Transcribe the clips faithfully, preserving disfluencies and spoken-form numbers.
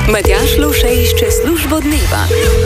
Matjaž Lovše išče službo dneva.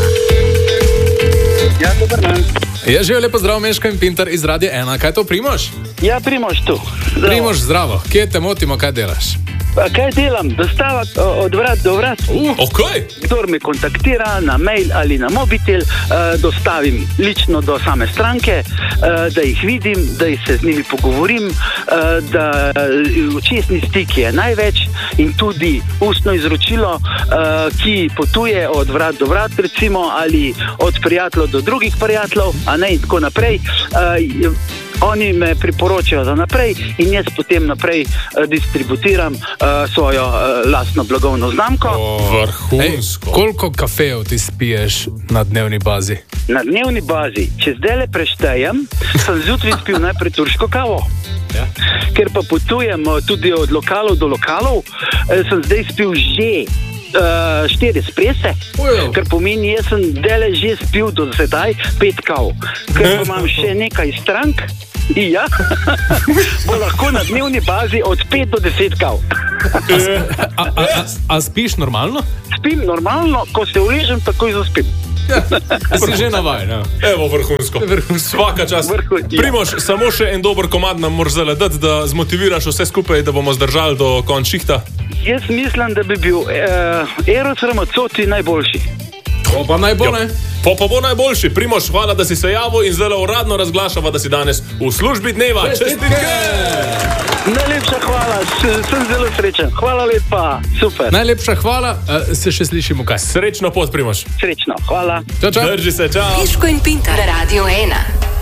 Ja, dober dan. Ja, živijo, lepo zdrav, Meško in Pintar iz Radia ena. Kaj to, Primož? Ja, Primož tu. Zdravo. Primož, zdravo. Kje te motimo, kaj delaš? Pa kaj delam? Dostava od vrat do vrat. Uh, ok. Kdor me kontaktira na mail ali na mobitel, eh, dostavim lično do same stranke, eh, da jih vidim, da se z njimi pogovorim, eh, da očesni stik je največ in tudi ustno izročilo, eh, ki potuje od vrat do vrat, recimo, ali od prijateljev do drugih prijateljev, a ne in tako naprej. Eh, Oni me priporočajo za naprej in jaz potem naprej uh, distributiram uh, svojo uh, lastno blagovno znamko. Vrhunsko. Ej, koliko kafejev ti spiješ na dnevni bazi? Na dnevni bazi, če zdaj le preštejem, sem zjutraj spil najprej turško kavo. Ja. Ker pa potujem uh, tudi od lokalov do lokalov, uh, sem zdaj spil že Uh, štiri esprese, Ujo. Kar pomeni, jaz sem dele že spil do sedaj pet kav, ker pa imam še nekaj strank, ja, bo lahko na dnevni bazi od pet do deset kav. a, a, a, a spiš normalno? Spim normalno, ko se uležem, takoj zaspim. Ja, si že navajen. Ja. Evo, vrhunsko. Vrhunsko. Svaka čast. Vrhun, ja. Primož, samo še en dober komad nam moraš zdaj dati, da zmotiviraš vse skupaj, da bomo zdržali do konc šihta. Jaz mislim, da bi bil uh, Eros Ramazzotti najboljši. To pa naj bo, ne? Po pa bo najboljši. Primož, hvala, da si se javil in zdaj uradno razglašava, da si danes v službi dneva. Čestitke! Najlepša hvala, sem zelo srečen. Hvala lepa, super. Najlepša hvala, uh, se še slišimo kaj. Srečno pot, Primož. Srečno, hvala. Čau, čau. Drži se, čau. Meško in Pintar na Radiu ena.